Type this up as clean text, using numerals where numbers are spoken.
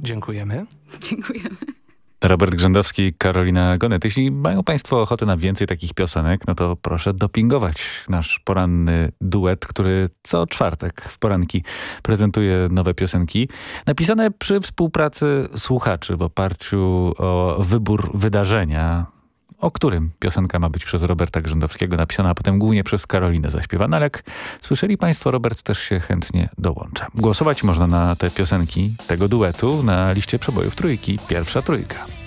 Dziękujemy. Dziękujemy. Robert Grzędowski, Karolina Gonet. Jeśli mają państwo ochotę na więcej takich piosenek, no to proszę dopingować nasz poranny duet, który co czwartek w poranki prezentuje nowe piosenki. Napisane przy współpracy słuchaczy w oparciu o wybór wydarzenia, o którym piosenka ma być przez Roberta Grzędowskiego napisana, a potem głównie przez Karolinę zaśpiewana. Ale jak słyszeli państwo, Robert też się chętnie dołącza. Głosować można na te piosenki tego duetu na liście przebojów Trójki, pierwsza trójka.